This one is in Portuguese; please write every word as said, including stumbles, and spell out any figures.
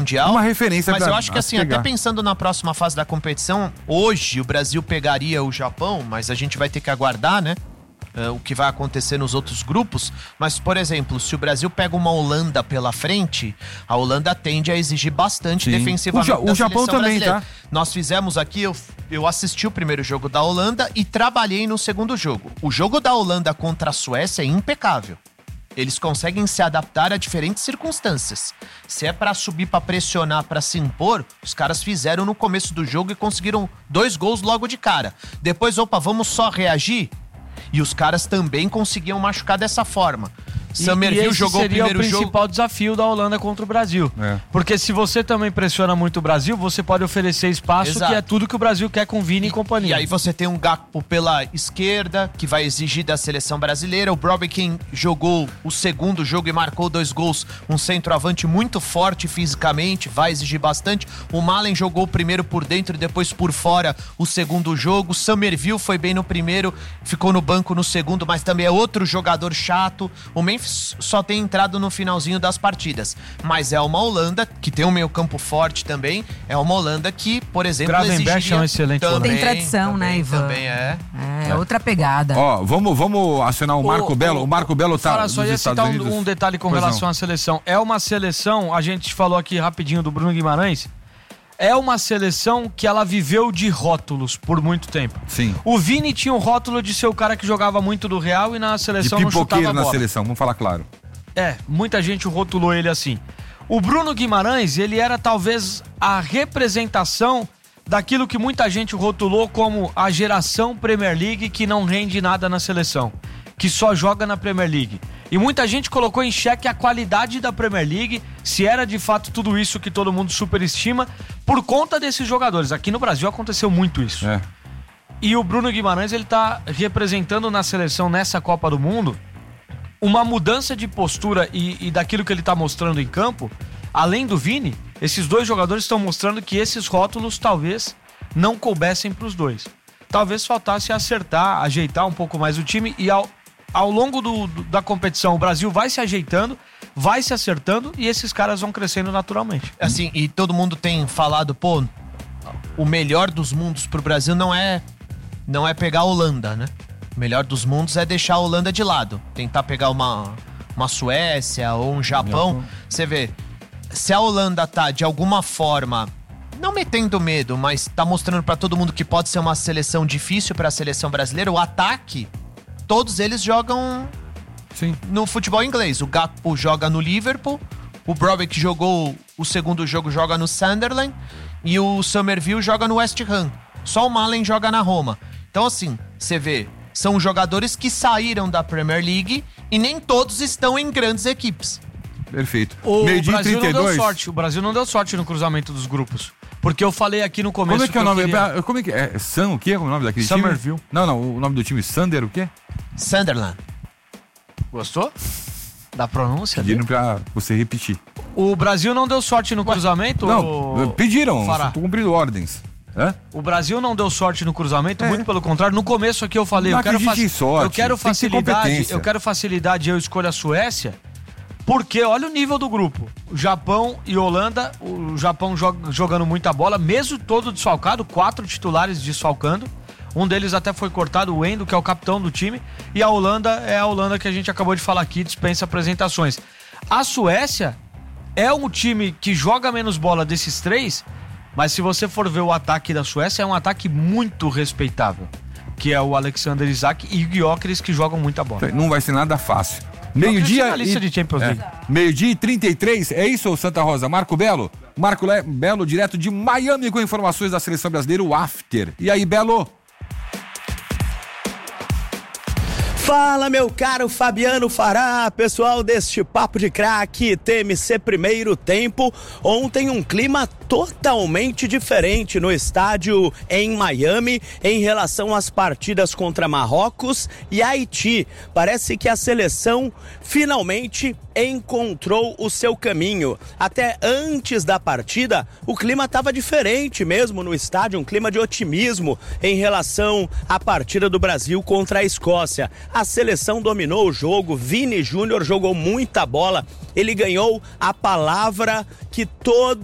Mundial. Uma referência. Mas pra, eu acho que assim, pegar. até pensando na próxima fase da competição, hoje o Brasil pegaria o Japão, mas a gente vai ter que aguardar, né? Uh, o que vai acontecer nos outros grupos. Mas, por exemplo, se o Brasil pega uma Holanda pela frente, a Holanda tende a exigir bastante Sim. defensivamente. O, ja- o Japão também, brasileira. tá? Nós fizemos aqui, eu, eu assisti o primeiro jogo da Holanda e trabalhei no segundo jogo. O jogo da Holanda contra a Suécia é impecável. Eles conseguem se adaptar a diferentes circunstâncias. Se é pra subir, pra pressionar, pra se impor, os caras fizeram no começo do jogo e conseguiram dois gols logo de cara. Depois, opa, vamos só reagir? E os caras também conseguiam machucar dessa forma. Summerville jogou o primeiro jogo. Seria o principal desafio da Holanda contra o Brasil. É. Porque se você também pressiona muito o Brasil, você pode oferecer espaço, Exato. que é tudo que o Brasil quer com Vini e, E, companhia. e aí você tem um Gakpo pela esquerda, que vai exigir da seleção brasileira. O Brobbey jogou o segundo jogo e marcou dois gols. Um centroavante muito forte fisicamente, vai exigir bastante. O Malen jogou o primeiro por dentro e depois por fora o segundo jogo. O Summerville foi bem no primeiro, ficou no banco no segundo, mas também é outro jogador chato. O Memphis só tem entrado no finalzinho das partidas. Mas é uma Holanda que tem um meio campo forte também. É uma Holanda que, por exemplo, Gravenberch é um excelente também, goleiro. Tem tradição, também, né, Ivan? Também é. É, é outra pegada. Ó, vamos, vamos acionar o Marco O- Belo. O Marco Belo tá Fala, só nos ia Estados citar um, Unidos. um detalhe com Pois relação não. à seleção. É uma seleção, a gente falou aqui rapidinho do Bruno Guimarães, é uma seleção que ela viveu de rótulos por muito tempo. Sim. O Vini tinha o rótulo de ser o cara que jogava muito do Real e na De seleção não chutava pipoqueiro a na bola. seleção, vamos falar claro. É, muita gente rotulou ele assim. O Bruno Guimarães, ele era talvez a representação daquilo que muita gente rotulou como a geração Premier League que não rende nada na seleção, que só joga na Premier League. E muita gente colocou em xeque a qualidade da Premier League, se era de fato tudo isso que todo mundo superestima, por conta desses jogadores. Aqui no Brasil aconteceu muito isso. É. E o Bruno Guimarães, ele tá representando na seleção nessa Copa do Mundo uma mudança de postura e, e daquilo que ele tá mostrando em campo. Além do Vini, esses dois jogadores estão mostrando que esses rótulos talvez não coubessem pros dois. Talvez faltasse acertar, ajeitar um pouco mais o time e ao, ao longo do, do, da competição o Brasil vai se ajeitando, vai se acertando e esses caras vão crescendo naturalmente. Assim, e todo mundo tem falado, pô, o melhor dos mundos pro Brasil não é, não é pegar a Holanda, né? O melhor dos mundos é deixar a Holanda de lado. Tentar pegar uma, uma Suécia ou um Japão. Você vê, se a Holanda tá, de alguma forma, não metendo medo, mas tá mostrando pra todo mundo que pode ser uma seleção difícil pra seleção brasileira, o ataque, todos eles jogam Sim. no futebol inglês. O Gakpo joga no Liverpool, o Brobbey que jogou o segundo jogo joga no Sunderland e o Summerville joga no West Ham. Só o Malen joga na Roma. Então assim, você vê, são jogadores que saíram da Premier League e nem todos estão em grandes equipes. Perfeito. O Meio-dia e Brasil trinta e não deu dois. sorte. O Brasil não deu sorte no cruzamento dos grupos. Porque eu falei aqui no começo. Como é que é o nome? eu queria- Como é que é? Sam, o que é o nome daquele Summerville. time? Não, não, o nome do time Sander, o quê? Sunderland. Gostou? Da pronúncia? Pediram pra você repetir. O Brasil não deu sorte no cruzamento? Não, o... pediram, Fará. tô cumprindo ordens. Hã? O Brasil não deu sorte no cruzamento, É. muito pelo contrário. No começo aqui eu falei, Não eu quero, acredite em sorte, eu quero tem que ter facilidade, competência. eu quero facilidade, eu escolho a Suécia, porque olha o nível do grupo. O Japão e Holanda, o Japão joga, jogando muita bola, mesmo todo desfalcado, quatro titulares desfalcando. Um deles até foi cortado, o Endo, que é o capitão do time. E a Holanda é a Holanda que a gente acabou de falar aqui, dispensa apresentações. A Suécia é um time que joga menos bola desses três, mas se você for ver o ataque da Suécia, é um ataque muito respeitável. Que é o Alexander Isak e o Gyökeres, que jogam muita bola. Não vai ser nada fácil. É Meio-dia uma lista e... de Champions League. É. Meio-dia e trinta e três, é isso, Santa Rosa? Marco Belo? Marco Le... Belo, direto de Miami, com informações da seleção brasileira, o After. E aí, Belo? Fala, meu caro Fabiano Fará, pessoal deste Papo de Craque, T M C Primeiro Tempo. Ontem um clima totalmente diferente no estádio em Miami em relação às partidas contra Marrocos e Haiti. Parece que a seleção finalmente encontrou o seu caminho. Até antes da partida, o clima estava diferente mesmo no estádio, um clima de otimismo em relação à partida do Brasil contra a Escócia. A seleção dominou o jogo, Vini Júnior jogou muita bola, ele ganhou a palavra que todo